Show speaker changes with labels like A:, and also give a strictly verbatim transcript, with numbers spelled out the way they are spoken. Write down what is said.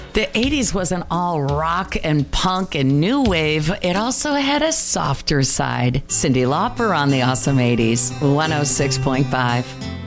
A: The eighties wasn't all rock and punk and new wave. It also had a softer side. Cyndi Lauper on the Awesome eighties, one oh six point five.